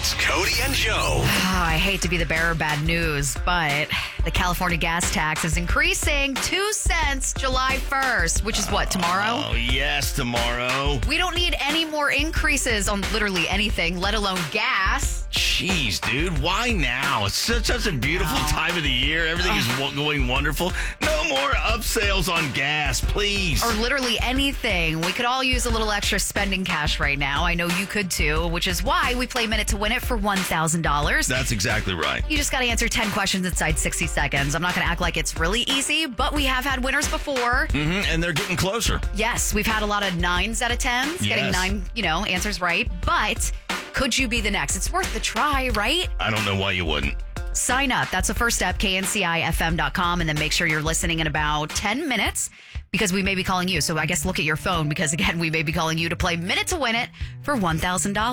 It's Cody and Joe. I hate to be the bearer of bad news, but the California gas tax is increasing 2 cents July 1st, which is what, tomorrow? Oh, yes, tomorrow. We don't need any more increases on literally anything, let alone gas. Jeez, dude, why now? It's such a beautiful time of the year. Everything is going wonderful. No more upsales on gas, please. Or literally anything. We could all use a little extra spending cash right now. I know you could too, which is why we play Minute to Win It for $1,000. That's exactly right. You just got to answer 10 questions inside 60 seconds. I'm not going to act like it's really easy, but we have had winners before. And they're getting closer. Yes, we've had a lot of 9s out of 10s, getting 9, answers right. But could you be the next? It's worth the try, right? I don't know why you wouldn't. Sign up. That's the first step, kncifm.com, and then make sure you're listening in about 10 minutes because we may be calling you. So I guess look at your phone because, again, we may be calling you to play Minute to Win It for $1,000.